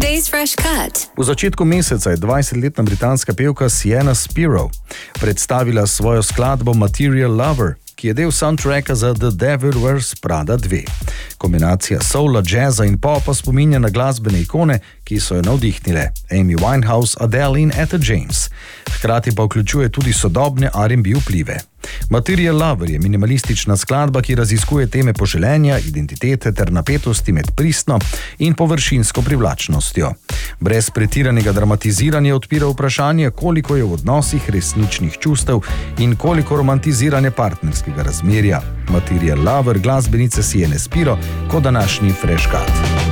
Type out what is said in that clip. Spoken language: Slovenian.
Today's Fresh Cut. V začetku meseca je 20-letna britanska pevka Sienna Spiro predstavila svojo skladbo Material Lover, ki je del soundtracka za The Devil Wears Prada 2. Kombinacija soula, jazza in popa spominja na glasbene ikone, ki so jo navdihnile: Amy Winehouse, Adele in Etta James. Hkrati pa vključuje tudi sodobne R&B vplive. Material Lover je minimalistična skladba, ki raziskuje teme poželenja, identitete ter napetosti med pristno in površinsko privlačnostjo. Brez pretiranega dramatiziranja odpira vprašanje, koliko je v odnosih resničnih čustev in koliko romantiziranja partnerskega razmerja. Material Lover glasbenice Sienne Spiro kot današnji Fresh Cut.